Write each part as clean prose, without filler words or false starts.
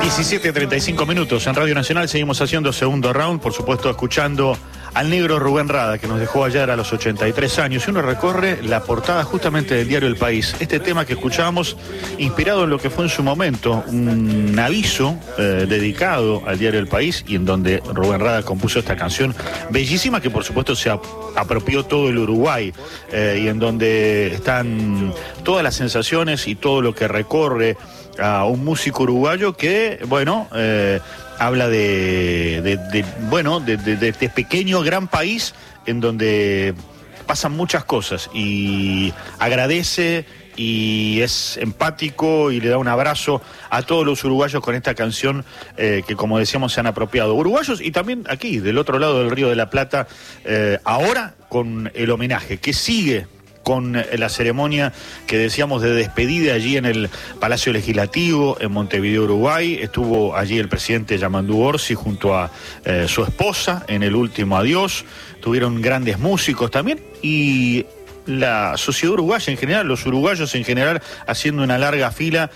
17:35 en Radio Nacional. Seguimos haciendo segundo round, por supuesto escuchando al negro Rubén Rada, que nos dejó ayer a los 83 años. Y uno recorre la portada justamente del diario El País. Este tema que escuchábamos, inspirado en lo que fue en su momento un aviso dedicado al diario El País, y en donde Rubén Rada compuso esta canción bellísima, que por supuesto se apropió todo el Uruguay, y en donde están todas las sensaciones y todo lo que recorre a un músico uruguayo que, bueno, habla de este pequeño gran país en donde pasan muchas cosas, y agradece y es empático y le da un abrazo a todos los uruguayos con esta canción que, como decíamos, se han apropiado. Uruguayos y también aquí, del otro lado del Río de la Plata, ahora con el homenaje que sigue con la ceremonia que decíamos de despedida allí en el Palacio Legislativo en Montevideo, Uruguay. Estuvo allí el presidente Yamandú Orsi junto a su esposa en el último adiós. Tuvieron grandes músicos también, y la sociedad uruguaya en general, los uruguayos en general, haciendo una larga fila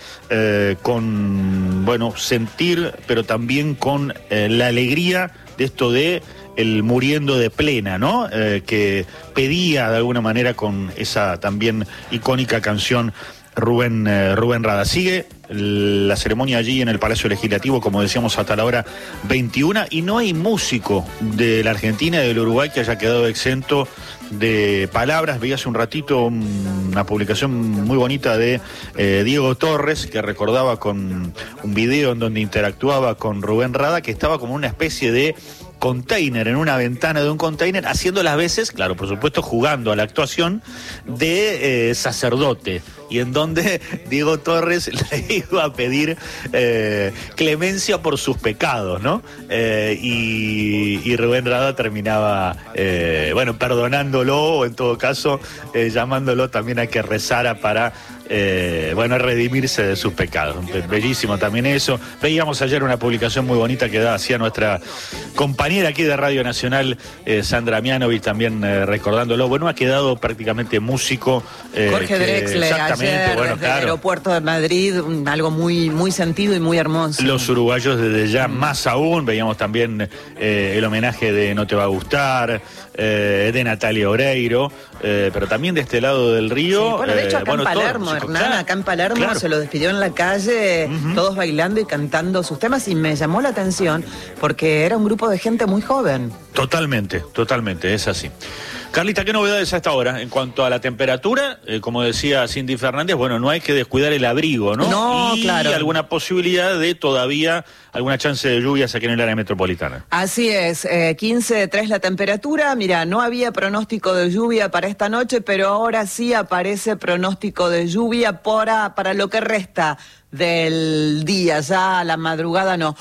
con, bueno, sentir, pero también con la alegría de esto de el muriendo de plena, ¿no? Que pedía de alguna manera con esa también icónica canción Rubén Rada. Sigue la ceremonia allí en el Palacio Legislativo, como decíamos, hasta la hora 21, y no hay músico de la Argentina y del Uruguay que haya quedado exento de palabras. Veía hace un ratito una publicación muy bonita de Diego Torres, que recordaba con un video en donde interactuaba con Rubén Rada, que estaba como una especie de container, en una ventana de un container, haciendo las veces, claro, por supuesto, jugando a la actuación de sacerdote, y en donde Diego Torres le iba a pedir clemencia por sus pecados, ¿no? Y Rubén Rada terminaba, perdonándolo, o en todo caso, llamándolo también a que rezara para redimirse de sus pecados. Bellísimo también eso. Veíamos ayer una publicación muy bonita que hacía nuestra compañera aquí de Radio Nacional, Sandra Mianovich, también recordándolo. Bueno, ha quedado prácticamente músico. Jorge Drexler, ayer, bueno, desde el aeropuerto de Madrid, algo muy, muy sentido y muy hermoso. Los uruguayos desde ya más aún. Veíamos también el homenaje de No Te Va a Gustar, de Natalia Oreiro, pero también de este lado del río. Sí, bueno, de hecho acá en Palermo, Hernán, acá en Palermo se lo despidió en la calle, todos bailando y cantando sus temas, y me llamó la atención porque era un grupo de gente muy joven. Totalmente, es así. Carlita, ¿qué novedades a esta hora? En cuanto a la temperatura, como decía Cindy Fernández, bueno, no hay que descuidar el abrigo, ¿no? No, y claro. Alguna posibilidad de todavía alguna chance de lluvias aquí en el área metropolitana. Así es, 15.3 la temperatura. Mira, no había pronóstico de lluvia para esta noche, pero ahora sí aparece pronóstico de lluvia para lo que resta del día, ya a la madrugada no.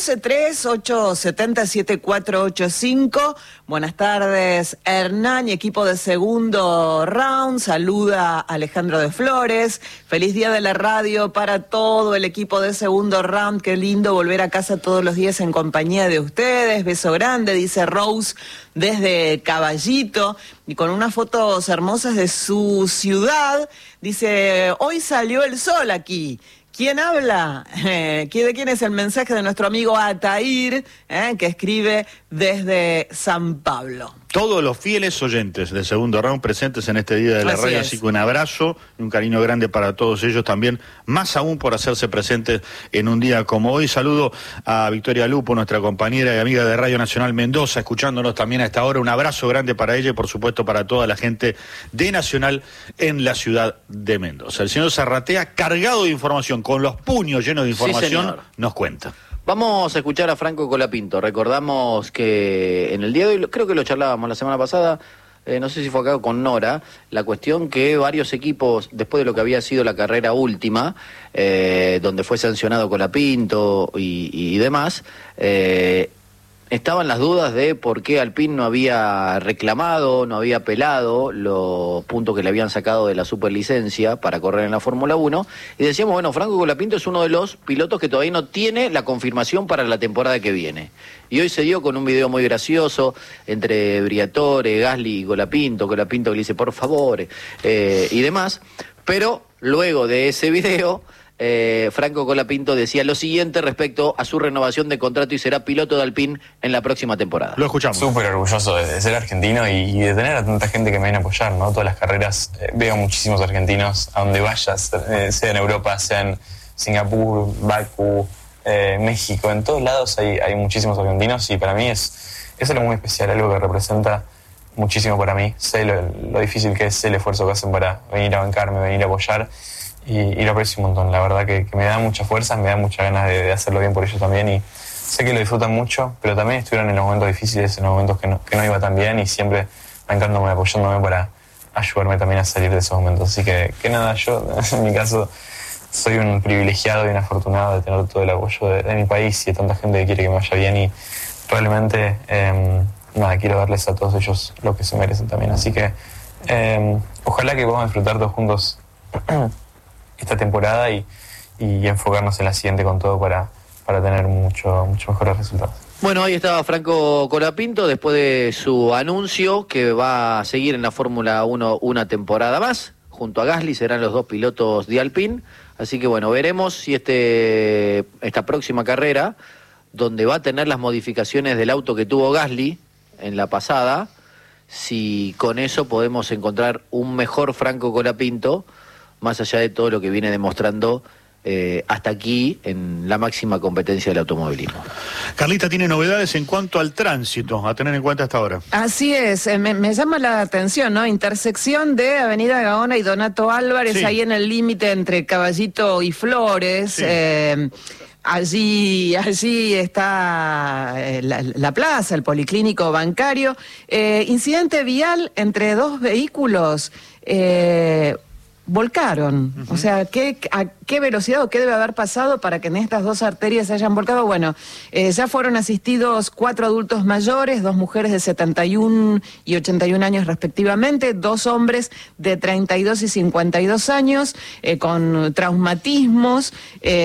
11-3-870-7485. Buenas tardes, Hernán y equipo de segundo round. Saluda Alejandro de Flores. Feliz día de la radio para todo el equipo de segundo round. Qué lindo volver a casa todos los días en compañía de ustedes. Beso grande, dice Rose desde Caballito, y con unas fotos hermosas de su ciudad. Dice, hoy salió el sol aquí. ¿Quién habla? ¿De quién es el mensaje de nuestro amigo Atair, que escribe desde San Pablo? Todos los fieles oyentes de segundo round presentes en este día de la radio, así que un abrazo y un cariño grande para todos ellos también, más aún por hacerse presentes en un día como hoy. Saludo a Victoria Lupo, nuestra compañera y amiga de Radio Nacional Mendoza, escuchándonos también a esta hora. Un abrazo grande para ella y por supuesto para toda la gente de Nacional en la ciudad de Mendoza. El señor Zarratea, cargado de información, con los puños llenos de información, nos cuenta. Vamos a escuchar a Franco Colapinto. Recordamos que en el día de hoy, creo que lo charlábamos la semana pasada, no sé si fue acá con Nora, la cuestión que varios equipos, después de lo que había sido la carrera última, donde fue sancionado Colapinto y demás, estaban las dudas de por qué Alpine no había reclamado, no había apelado los puntos que le habían sacado de la superlicencia para correr en la Fórmula 1, y decíamos, bueno, Franco Colapinto es uno de los pilotos que todavía no tiene la confirmación para la temporada que viene. Y hoy se dio con un video muy gracioso entre Briatore, Gasly y Colapinto que le dice por favor, y demás, pero luego de ese video Franco Colapinto decía lo siguiente respecto a su renovación de contrato y será piloto de Alpine en la próxima temporada. Lo escuchamos. Súper orgulloso de ser argentino y de tener a tanta gente que me viene a apoyar, ¿no? Todas las carreras, veo muchísimos argentinos a donde vayas, sea en Europa, sea en Singapur, Bakú, México, en todos lados hay muchísimos argentinos y para mí es algo muy especial, algo que representa muchísimo para mí. Sé lo difícil que es, sé el esfuerzo que hacen para venir a bancarme, venir a apoyar. Y lo aprecio un montón, la verdad que me da mucha fuerza, me da muchas ganas de hacerlo bien por ellos también y sé que lo disfrutan mucho, pero también estuvieron en los momentos difíciles, en los momentos que no iba tan bien y siempre bancándome, apoyándome para ayudarme también a salir de esos momentos. Así que nada, yo en mi caso soy un privilegiado y un afortunado de tener todo el apoyo de mi país y de tanta gente que quiere que me vaya bien y realmente nada, quiero darles a todos ellos lo que se merecen también. Así que ojalá que podamos disfrutar todos juntos esta temporada y enfocarnos en la siguiente con todo para tener mucho mejores resultados. Bueno, ahí estaba Franco Colapinto después de su anuncio que va a seguir en la Fórmula 1 una temporada más. Junto a Gasly serán los dos pilotos de Alpine. Así que bueno, veremos si esta próxima carrera, donde va a tener las modificaciones del auto que tuvo Gasly en la pasada, si con eso podemos encontrar un mejor Franco Colapinto, más allá de todo lo que viene demostrando hasta aquí en la máxima competencia del automovilismo. Carlita, tiene novedades en cuanto al tránsito a tener en cuenta hasta ahora. Así es, me llama la atención, ¿no? Intersección de Avenida Gaona y Donato Álvarez, sí, ahí en el límite entre Caballito y Flores. Sí. Allí está la plaza, el policlínico bancario. Incidente vial entre dos vehículos. Volcaron, o sea, ¿a qué velocidad o qué debe haber pasado para que en estas dos arterias se hayan volcado? Bueno, ya fueron asistidos 4 adultos mayores, 2 mujeres de 71 y 81 años respectivamente, 2 hombres de 32 y 52 años con traumatismos,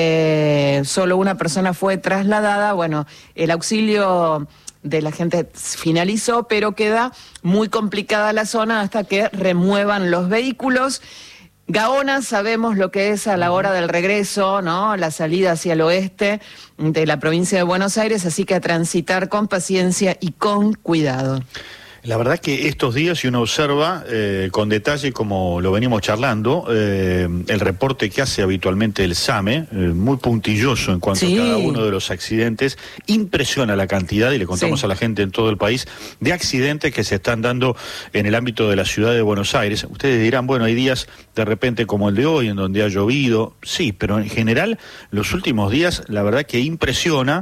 solo una persona fue trasladada. Bueno, el auxilio de la gente finalizó, pero queda muy complicada la zona hasta que remuevan los vehículos. Gaona sabemos lo que es a la hora del regreso, ¿no? La salida hacia el oeste de la provincia de Buenos Aires, así que a transitar con paciencia y con cuidado. La verdad que estos días, si uno observa con detalle, como lo venimos charlando, el reporte que hace habitualmente el SAME, muy puntilloso en cuanto a cada uno de los accidentes, impresiona la cantidad, y le contamos a la gente en todo el país, de accidentes que se están dando en el ámbito de la ciudad de Buenos Aires. Ustedes dirán, bueno, hay días de repente como el de hoy, en donde ha llovido, sí, pero en general, los últimos días, la verdad que impresiona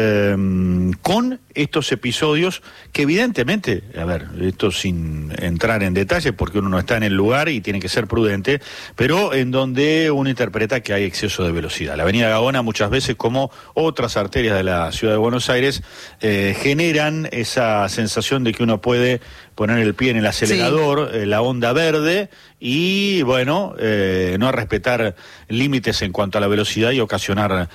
con estos episodios que evidentemente, a ver, esto sin entrar en detalle porque uno no está en el lugar y tiene que ser prudente, pero en donde uno interpreta que hay exceso de velocidad. La avenida Gaona muchas veces, como otras arterias de la ciudad de Buenos Aires, generan esa sensación de que uno puede poner el pie en el acelerador, la onda verde, y bueno, no respetar límites en cuanto a la velocidad y ocasionar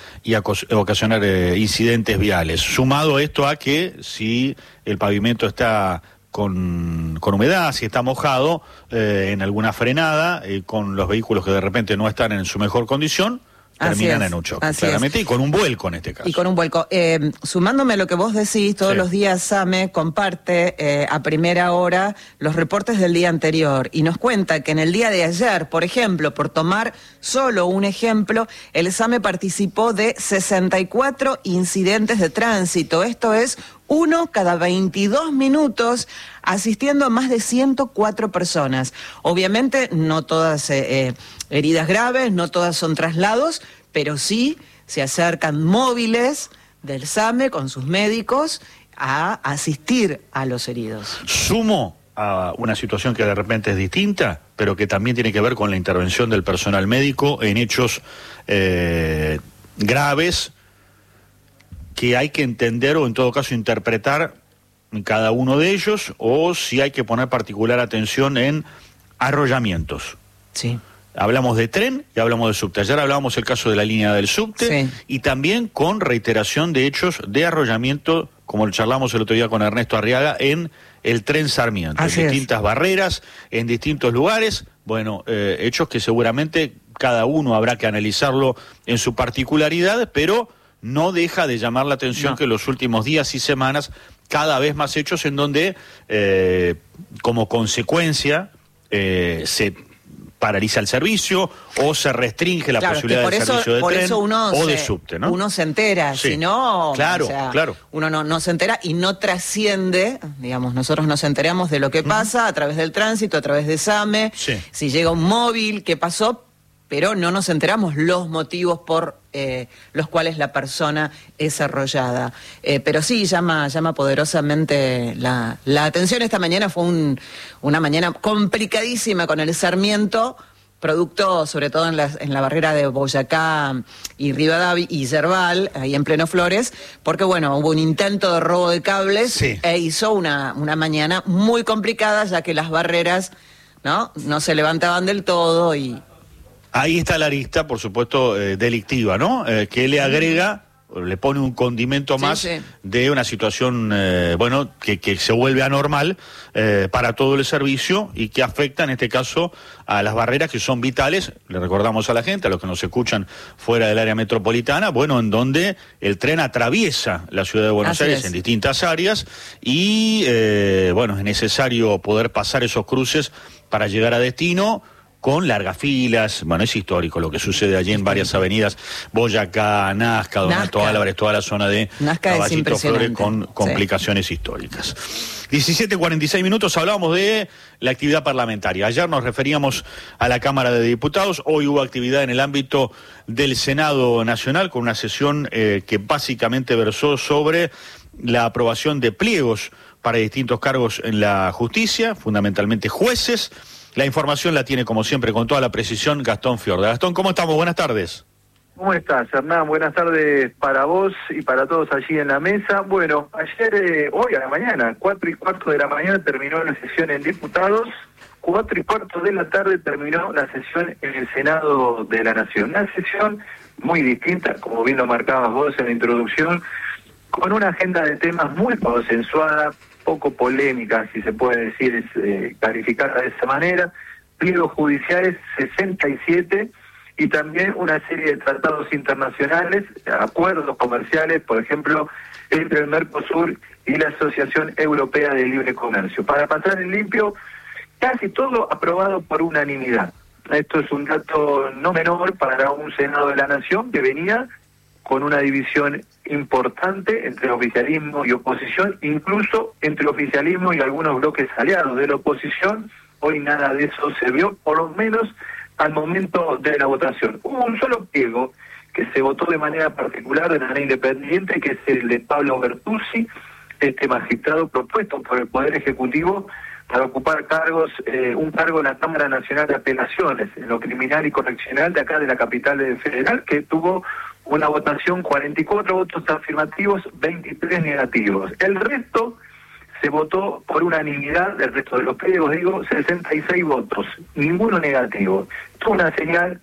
incidentes viales. Sumado esto a que si el pavimento está con humedad, si está mojado, en alguna frenada, con los vehículos que de repente no están en su mejor condición, terminan en un choque, claramente, y con un vuelco en este caso. Y con un vuelco. Sumándome a lo que vos decís, todos los días SAME comparte a primera hora los reportes del día anterior y nos cuenta que en el día de ayer, por ejemplo, por tomar solo un ejemplo, el SAME participó de 64 incidentes de tránsito. Esto es 1 cada 22 minutos, asistiendo a más de 104 personas. Obviamente no todas heridas graves, no todas son traslados, pero sí se acercan móviles del SAME con sus médicos a asistir a los heridos. Sumo a una situación que de repente es distinta, pero que también tiene que ver con la intervención del personal médico en hechos graves, que hay que entender o en todo caso interpretar cada uno de ellos, o si hay que poner particular atención en arrollamientos. Sí. Hablamos de tren y hablamos de subte. Ayer hablábamos el caso de la línea del subte, y también con reiteración de hechos de arrollamiento, como lo charlamos el otro día con Ernesto Arriaga, en el tren Sarmiento, en distintas barreras, en distintos lugares. Bueno, hechos que seguramente cada uno habrá que analizarlo en su particularidad, pero no deja de llamar la atención que en los últimos días y semanas cada vez más hechos en donde como consecuencia se paraliza el servicio o se restringe la posibilidad de servicio de tren o de subte, ¿no? Uno se entera, sí. Si no, claro, o sea, claro. Uno no se entera y no trasciende, digamos, nosotros nos enteramos de lo que pasa a través del tránsito, a través de SAME, si llega un móvil, qué pasó, pero no nos enteramos los motivos por los cuales la persona es arrollada. Pero sí, llama poderosamente la atención. Esta mañana fue una mañana complicadísima con el Sarmiento, producto sobre todo en la barrera de Boyacá y Rivadavia y Yerbal, ahí en pleno Flores, porque bueno, hubo un intento de robo de cables e hizo una mañana muy complicada, ya que las barreras no se levantaban del todo y... Ahí está la arista, por supuesto, delictiva, ¿no? Que le agrega, le pone un condimento más de una situación, que se vuelve anormal para todo el servicio y que afecta, en este caso, a las barreras que son vitales. Le recordamos a la gente, a los que nos escuchan fuera del área metropolitana, en donde el tren atraviesa la ciudad de Buenos Aires en distintas áreas y, es necesario poder pasar esos cruces para llegar a destino, con largas filas. Es histórico lo que sucede allí en varias avenidas, Boyacá, Nazca, Donato Álvarez, toda la zona de Caballito Flores, con complicaciones históricas. 17:46 minutos, hablábamos de la actividad parlamentaria. Ayer nos referíamos a la Cámara de Diputados, hoy hubo actividad en el ámbito del Senado Nacional, con una sesión que básicamente versó sobre la aprobación de pliegos para distintos cargos en la justicia, fundamentalmente jueces. La información la tiene, como siempre, con toda la precisión, Gastón Fiorda. Gastón, ¿cómo estamos? Buenas tardes. ¿Cómo estás, Hernán? Buenas tardes para vos y para todos allí en la mesa. Bueno, ayer, hoy a la mañana, 4:15 de la mañana terminó la sesión en diputados, 4:15 de la tarde terminó la sesión en el Senado de la Nación. Una sesión muy distinta, como bien lo marcabas vos en la introducción, con una agenda de temas muy consensuada, poco polémica, si se puede decir, calificarla de esa manera, pliegos judiciales 67 y también una serie de tratados internacionales, acuerdos comerciales, por ejemplo, entre el Mercosur y la Asociación Europea de Libre Comercio. Para pasar en limpio, casi todo aprobado por unanimidad. Esto es un dato no menor para un Senado de la Nación que venía con una división importante entre oficialismo y oposición, incluso entre oficialismo y algunos bloques aliados de la oposición. Hoy nada de eso se vio, por lo menos al momento de la votación. Hubo un solo pliego que se votó de manera particular, de manera independiente, que es el de Pablo Bertuzzi, este magistrado propuesto por el Poder Ejecutivo para ocupar un cargo en la Cámara Nacional de Apelaciones, en lo criminal y correccional de acá de la capital federal, que tuvo una votación, 44 votos afirmativos, 23 negativos. El resto se votó por unanimidad, el resto de los pliegos, 66 votos, ninguno negativo. Esto es una señal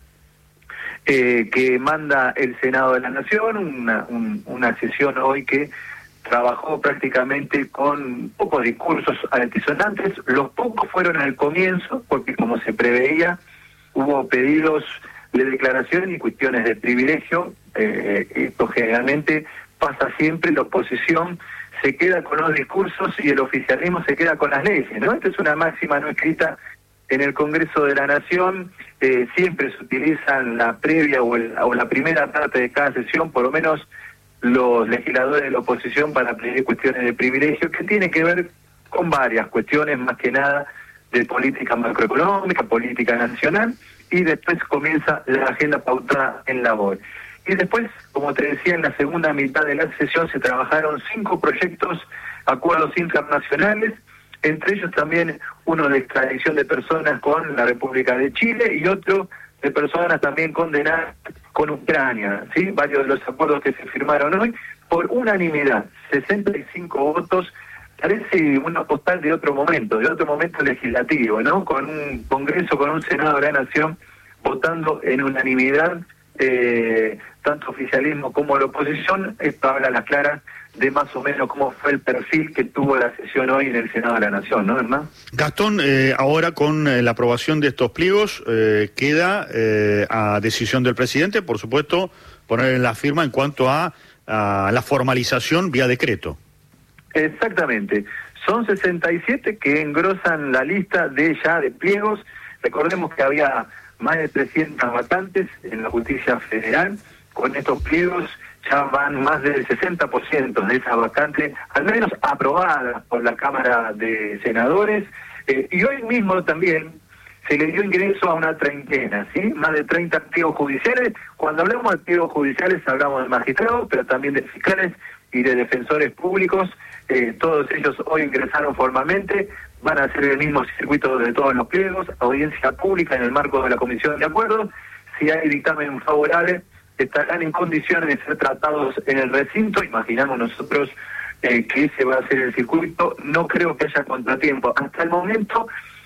que manda el Senado de la Nación, una sesión hoy que trabajó prácticamente con pocos discursos altisonantes. Los pocos fueron al comienzo, porque como se preveía, hubo pedidos de declaración y cuestiones de privilegio. Esto generalmente pasa siempre, la oposición se queda con los discursos y el oficialismo se queda con las leyes, ¿no? Esta es una máxima no escrita en el Congreso de la Nación. Siempre se utilizan la previa o la primera parte de cada sesión, por lo menos los legisladores de la oposición, para pedir cuestiones de privilegio que tienen que ver con varias cuestiones, más que nada de política macroeconómica, política nacional, y después comienza la agenda pautada en labor. Y después, como te decía, en la segunda mitad de la sesión se trabajaron 5 proyectos, acuerdos internacionales, entre ellos también uno de extradición de personas con la República de Chile y otro de personas también condenadas con Ucrania, ¿sí? Varios de los acuerdos que se firmaron hoy por unanimidad, 65 votos. Parece una postal de otro momento legislativo, ¿no? Con un Congreso, con un Senado de la Nación votando en unanimidad tanto oficialismo como la oposición. Esto habla a las claras de más o menos cómo fue el perfil que tuvo la sesión hoy en el Senado de la Nación, ¿no, Hernán? Gastón, ahora con la aprobación de estos pliegos, queda a decisión del presidente, por supuesto, poner en la firma en cuanto a la formalización vía decreto. Exactamente. Son 67 que engrosan la lista de pliegos. Recordemos que había más de 300 vacantes en la justicia federal. Con estos pliegos ya van más del 60% de esas vacantes, al menos aprobadas por la Cámara de Senadores. Y hoy mismo también se le dio ingreso a una treintena, ¿sí? Más de 30 pliegos judiciales. Cuando hablamos de pliegos judiciales hablamos de magistrados, pero también de fiscales y de defensores públicos. Todos ellos hoy ingresaron formalmente, van a hacer el mismo circuito de todos los pliegos, audiencia pública en el marco de la Comisión de Acuerdos. Si hay dictamen favorable, estarán en condiciones de ser tratados en el recinto. Imaginamos nosotros que ese va a ser el circuito. No creo que haya contratiempo. Hasta el momento,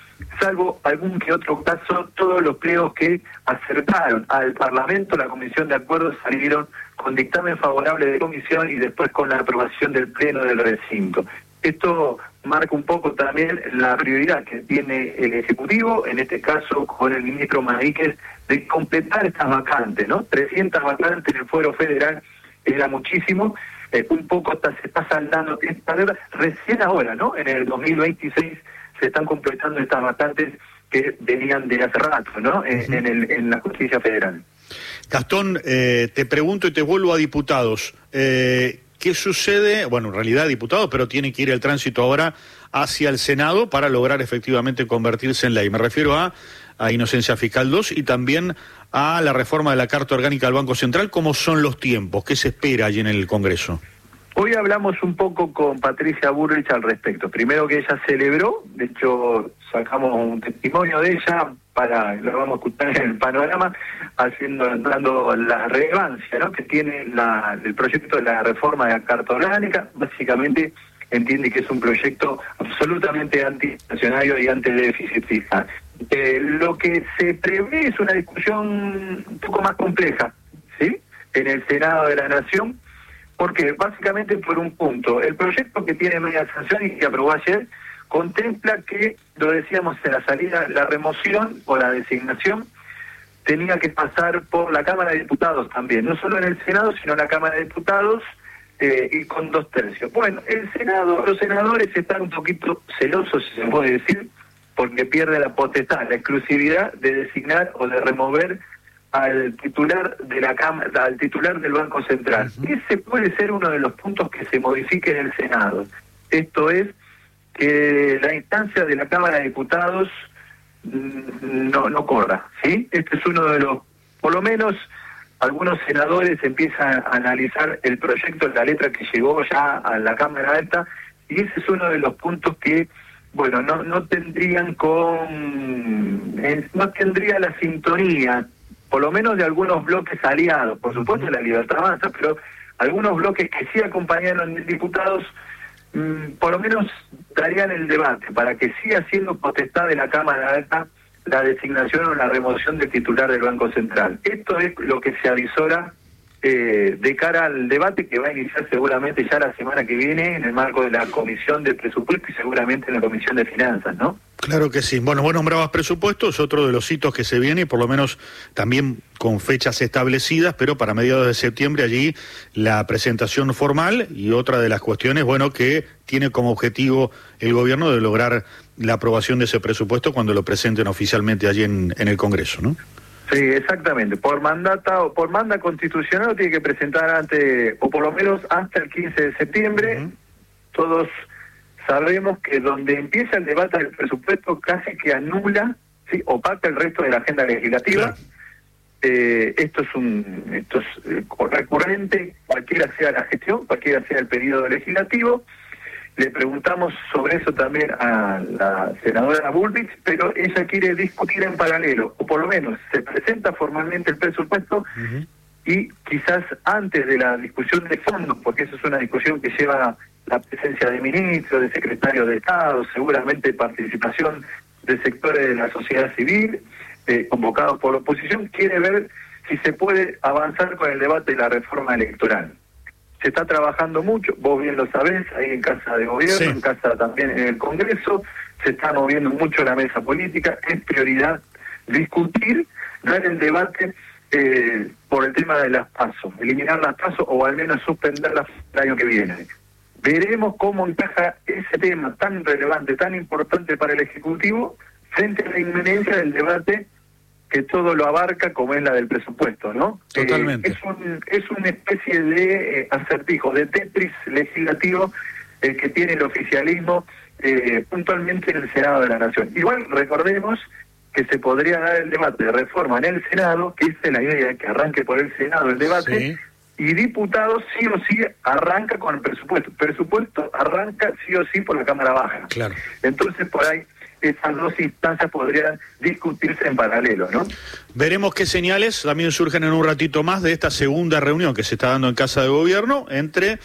salvo algún que otro caso, todos los pliegos que acercaron al Parlamento, la Comisión de Acuerdos, salieron con dictamen favorable de comisión y después con la aprobación del Pleno del recinto. Esto marca un poco también la prioridad que tiene el Ejecutivo, en este caso con el ministro Maríquez, de completar estas vacantes, ¿no? 300 vacantes en el Fuero Federal era muchísimo, un poco se está saldando esta deuda. Recién ahora, ¿no? En el 2026 se están completando estas vacantes que venían de hace rato, ¿no? En la justicia federal. Gastón, te pregunto y te vuelvo a diputados. ¿Qué sucede? Bueno, en realidad diputados, pero tiene que ir el tránsito ahora hacia el Senado para lograr efectivamente convertirse en ley. Me refiero a Inocencia Fiscal 2 y también a la reforma de la Carta Orgánica del Banco Central. ¿Cómo son los tiempos? ¿Qué se espera allí en el Congreso? Hoy hablamos un poco con Patricia Bullrich al respecto. Primero que ella celebró, de hecho sacamos un testimonio de ella, lo vamos a escuchar en el panorama, dando la relevancia, ¿no?, que tiene el proyecto de la reforma de la Carta Orgánica. Básicamente entiende que es un proyecto absolutamente antiinflacionario y anti-déficit fiscal. Lo que se prevé es una discusión un poco más compleja, ¿sí?, en el Senado de la Nación. Porque básicamente por un punto, el proyecto que tiene media sanción y que aprobó ayer contempla que, lo decíamos en la salida, la remoción o la designación tenía que pasar por la Cámara de Diputados también, no solo en el Senado, sino en la Cámara de Diputados y con 2/3. Bueno, los senadores están un poquito celosos, si se puede decir, porque pierde la potestad, la exclusividad de designar o de remover al titular de la Cámara, al titular del Banco Central. Ese puede ser uno de los puntos que se modifique en el Senado. Esto es que la instancia de la Cámara de Diputados no corra, ¿sí? Este es uno de los, por lo menos algunos senadores empiezan a analizar el proyecto de la letra que llegó ya a la Cámara Alta, y ese es uno de los puntos que, bueno, no tendría la sintonía, por lo menos de algunos bloques aliados, por supuesto la Libertad Avanza, pero algunos bloques que sí acompañaron diputados, por lo menos darían el debate para que siga siendo potestad de la Cámara Alta la designación o la remoción del titular del Banco Central. Esto es lo que se avisora de cara al debate que va a iniciar seguramente ya la semana que viene en el marco de la Comisión de Presupuesto y seguramente en la Comisión de Finanzas, ¿no? Claro que sí. Bueno, vos nombrabas presupuestos, otro de los hitos que se viene, y por lo menos también con fechas establecidas, pero para mediados de septiembre allí la presentación formal, y otra de las cuestiones, bueno, que tiene como objetivo el gobierno de lograr la aprobación de ese presupuesto cuando lo presenten oficialmente allí en el Congreso, ¿no? Sí, exactamente. Por manda constitucional lo tiene que presentar antes, o por lo menos hasta el 15 de septiembre. Todos sabemos que donde empieza el debate del presupuesto casi que anula, ¿sí?, opaca el resto de la agenda legislativa. Claro. Esto es recurrente, cualquiera sea la gestión, cualquiera sea el periodo legislativo. Le preguntamos sobre eso también a la senadora Bullrich, pero ella quiere discutir en paralelo, o por lo menos se presenta formalmente el presupuesto y quizás antes de la discusión de fondo, porque esa es una discusión que lleva la presencia de ministros, de secretarios de Estado, seguramente participación de sectores de la sociedad civil, convocados por la oposición, quiere ver si se puede avanzar con el debate de la reforma electoral. Se está trabajando mucho, vos bien lo sabés, ahí en Casa de Gobierno, sí, en Casa también en el Congreso, se está moviendo mucho la mesa política, es prioridad discutir, dar el debate por el tema de las PASO, eliminar las PASO o al menos suspenderlas el año que viene. Veremos cómo encaja ese tema tan relevante, tan importante para el Ejecutivo, frente a la inminencia del debate que todo lo abarca, como es la del presupuesto, ¿no? Totalmente. Es una especie de acertijo, de Tetris legislativo que tiene el oficialismo puntualmente en el Senado de la Nación. Igual recordemos que se podría dar el debate de reforma en el Senado, que es la idea, que arranque por el Senado el debate, sí, y diputados sí o sí arranca con el presupuesto. Presupuesto arranca sí o sí por la Cámara Baja. claro. Entonces por ahí esas dos instancias podrían discutirse en paralelo, ¿no? Veremos qué señales también surgen en un ratito más de esta segunda reunión que se está dando en Casa de Gobierno entre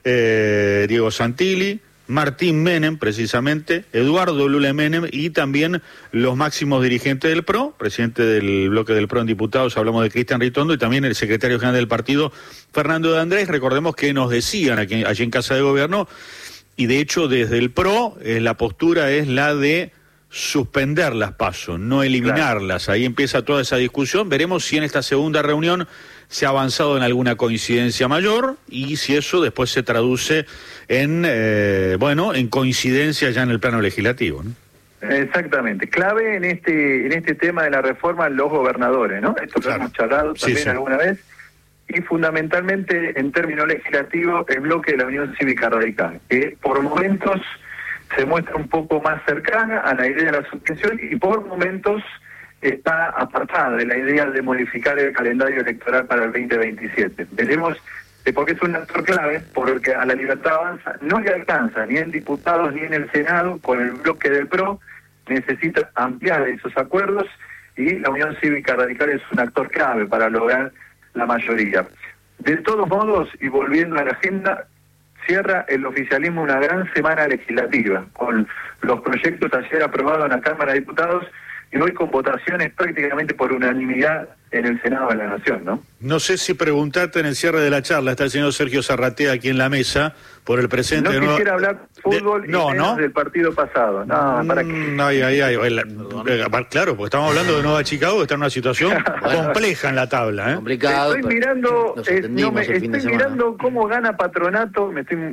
Diego Santilli, Martín Menem, precisamente, Eduardo Lula Menem y también los máximos dirigentes del PRO, presidente del bloque del PRO en diputados, hablamos de Cristian Ritondo, y también el secretario general del partido, Fernando de Andrés. Recordemos que nos decían allí en Casa de Gobierno, y de hecho desde el PRO la postura es la de suspender las PASO, no eliminarlas. Ahí empieza toda esa discusión. Veremos si en esta segunda reunión se ha avanzado en alguna coincidencia mayor y si eso después se traduce en en coincidencia ya en el plano legislativo, ¿no? Exactamente. Clave en este tema de la reforma los gobernadores, ¿no? Esto lo hemos charlado también alguna vez. Y fundamentalmente en términos legislativos el bloque de la Unión Cívica Radical, que por momentos se muestra un poco más cercana a la idea de la suspensión y por momentos está apartada de la idea de modificar el calendario electoral para el 2027. Veremos, porque es un actor clave, porque a la Libertad Avanza no le alcanza ni en diputados ni en el Senado, con el bloque del PRO, necesita ampliar esos acuerdos y la Unión Cívica Radical es un actor clave para lograr la mayoría. De todos modos, y volviendo a la agenda, cierra el oficialismo una gran semana legislativa, con los proyectos ayer aprobados en la Cámara de Diputados y hoy con votaciones prácticamente por unanimidad en el Senado de la Nación, ¿no? No sé si preguntarte en el cierre de la charla, está el señor Sergio Zarratea aquí en la mesa, por el presente... No quisiera hablar fútbol y menos del partido pasado. No, ¿para qué? Claro, porque estamos hablando de Nueva Chicago, que está en una situación compleja en la tabla, ¿eh? Complicado. Estoy mirando, estoy mirando cómo gana Patronato,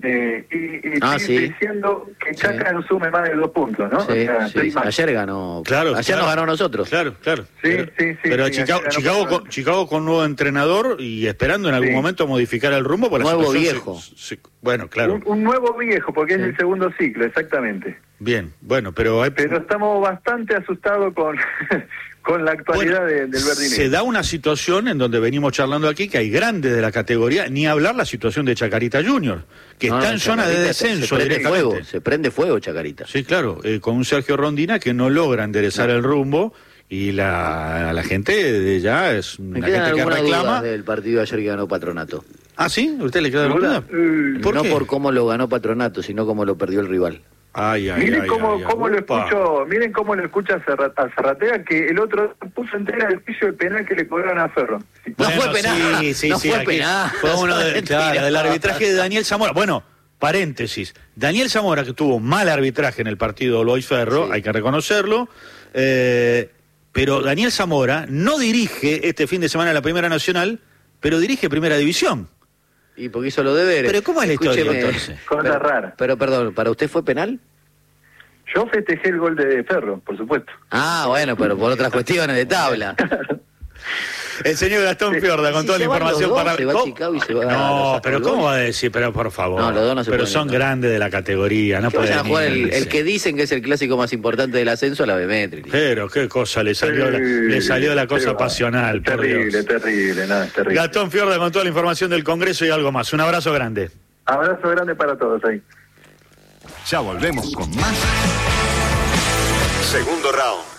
estoy diciendo que Chaca no sume más de 2 puntos, ¿no? Sí, o sea, ayer ganó. Claro, ayer nos ganó a nosotros. Claro. Sí, pero sí, Chicago con nuevo entrenador y esperando en algún momento modificar el rumbo. Por nuevo viejo. Bueno, claro. Un nuevo viejo, porque es el segundo ciclo, exactamente. Bien, bueno, pero estamos bastante asustados con la actualidad del Verdinegro. Se da una situación en donde venimos charlando aquí, que hay grandes de la categoría, ni hablar la situación de Chacarita Junior, que está en zona de descenso directamente. Se prende fuego Chacarita. Sí, claro, con un Sergio Rondina que no logra enderezar el rumbo, y la gente ya es una gente que reclama. Del partido ayer que ganó Patronato. ¿Ah, sí? ¿A usted le queda alguna duda? No por cómo lo ganó Patronato, sino cómo lo perdió el rival. Miren cómo lo escucha a Zarratea, que el otro puso entera el juicio de penal que le cobraron a Ferro. No fue penal. Sí, fue penal. Fue uno del arbitraje de Daniel Zamora. Bueno, paréntesis. Daniel Zamora, que tuvo mal arbitraje en el partido Lois Ferro, hay que reconocerlo, pero Daniel Zamora no dirige este fin de semana la Primera Nacional, pero dirige Primera División. Y porque hizo los deberes. Pero ¿cómo es la historia entonces? Cosa rara. Pero perdón, ¿para usted fue penal? Yo festejé el gol de Ferro, por supuesto. Ah, bueno, pero por otras cuestiones de tabla. El señor Gastón Fiorda con toda la información para... Se va a Chicago y se va No, pero ¿cómo va a decir? Pero por favor. No, los dos no se pero pueden son grandes de la categoría, no pueden a jugar el que dicen que es el clásico más importante del ascenso a la B-Metri. Pero qué cosa, le salió la cosa pasional. Terrible, terrible. Gastón Fiorda con toda la información del Congreso y algo más. Un abrazo grande. Abrazo grande para todos ahí. Ya volvemos con más. Segundo round.